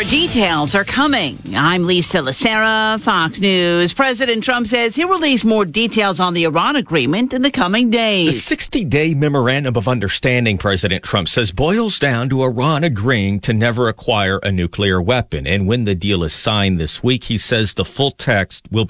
details are coming. I'm Lisa Lacera, Fox News. President Trump says he'll release more details on the Iran agreement in the coming days. The 60-day memorandum of understanding, President Trump says, boils down to Iran agreeing to never acquire a nuclear weapon. And when the deal is signed this week, he says the full text will